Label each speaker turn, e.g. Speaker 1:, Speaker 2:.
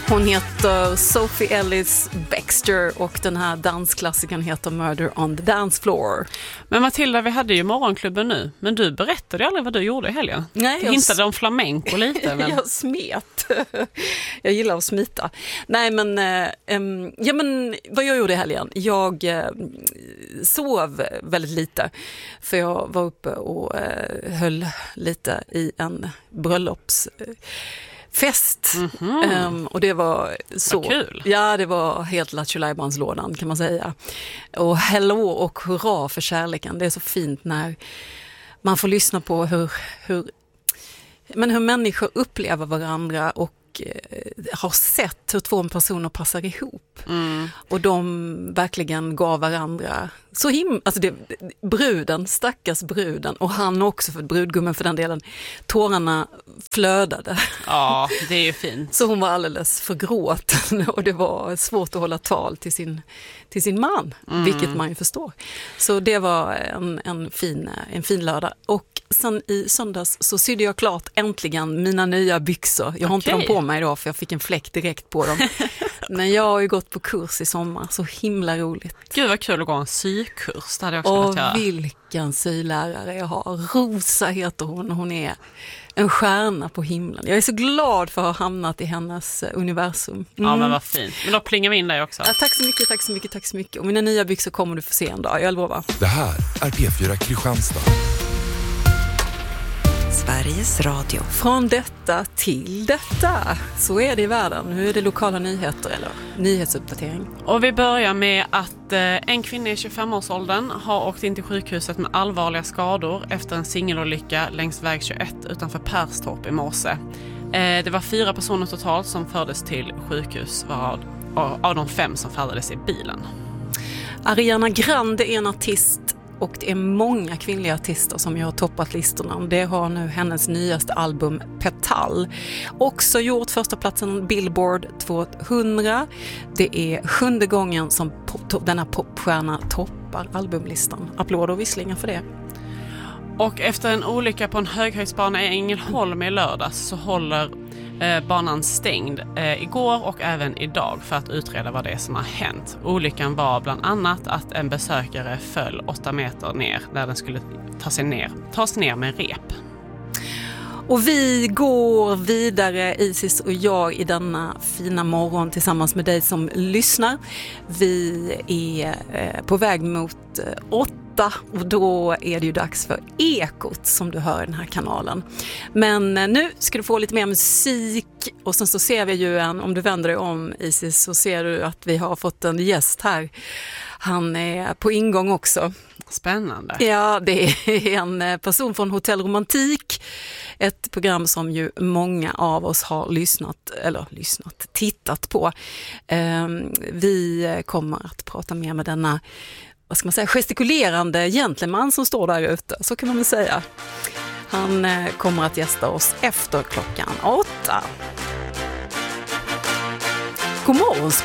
Speaker 1: Hon heter Sophie Ellis Bextor och den här dansklassikern heter Murder on the Dance Floor.
Speaker 2: Men Matilda, vi hade ju morgonklubben nu, men du berättade aldrig vad du gjorde i helgen.
Speaker 1: Nej,
Speaker 2: du hintade om flamenco lite. Men...
Speaker 1: jag smet. Jag gillar att smita. Nej, men vad jag gjorde i helgen? Jag sov väldigt lite, för jag var uppe och höll lite i en bröllopsfest. Och det var så
Speaker 2: kul.
Speaker 1: Ja, det var helt Lattjo Lajbans-lådan, kan man säga. Och hello och hurra för kärleken. Det är så fint när man får lyssna på hur människor upplever varandra och har sett hur två personer passar ihop. Och de verkligen gav varandra så bruden, stackars bruden, och han också, för brudgummen för den delen, tårarna flödade.
Speaker 2: Ja, det är ju fint.
Speaker 1: Så hon var alldeles förgråten och det var svårt att hålla tal till sin man, vilket man ju förstår. Så det var en fin lördag. Och sen i söndags så sydde jag klart äntligen mina nya byxor. Jag har inte dem på mig idag för jag fick en fläck direkt på dem. Men jag har ju gått på kurs i sommar, så himla roligt.
Speaker 2: Gud vad kul att gå en sykurs, det hade jag också velat göra.
Speaker 1: Och vilken sylärare jag har. Rosa heter hon och hon är en stjärna på himlen. Jag är så glad för att ha hamnat i hennes universum.
Speaker 2: Ja, men vad fint. Men då plingar vi in dig också.
Speaker 1: Ja, tack så mycket. Och mina nya byxor kommer du få se en dag, jag lovar.
Speaker 3: Det här är P4 Kristianstad.
Speaker 4: Sveriges Radio.
Speaker 1: Från detta till detta. Så är det i världen. Nu är det lokala nyheter eller nyhetsuppdatering.
Speaker 2: Och vi börjar med att en kvinna i 25-årsåldern har åkt in till sjukhuset med allvarliga skador efter en singelolycka längs väg 21 utanför Perstorp i morse. Det var 4 personer totalt som fördes till sjukhus, av de 5 som färdades i bilen.
Speaker 1: Ariana Grande är en artist. Och det är många kvinnliga artister som har toppat listorna. Det har nu hennes nyaste album Petal. Också gjort första platsen Billboard 200. Det är 7:e gången som denna popstjärna toppar albumlistan. Applåder och visslingar för det.
Speaker 2: Och efter en olycka på en höghöjdsbana i Ängelholm i lördags så håller banan stängd igår och även idag för att utreda vad det är som har hänt. Olyckan var bland annat att en besökare föll 8 meter ner när den skulle tas ner med rep.
Speaker 1: Och vi går vidare, Isis och jag, i denna fina morgon tillsammans med dig som lyssnar. Vi är på väg mot 8. Och då är det ju dags för Ekot som du hör i den här kanalen. Men nu ska du få lite mer musik. Och sen så ser vi ju om du vänder dig om, Isis, så ser du att vi har fått en gäst här. Han är på ingång också.
Speaker 2: Spännande.
Speaker 1: Ja, det är en person från Hotell Romantik. Ett program som ju många av oss har tittat på. Vi kommer att prata mer med denna, vad ska man säga, gestikulerande gentleman som står där ute, så kan man väl säga. Han kommer att gästa oss efter 8:00. God morgon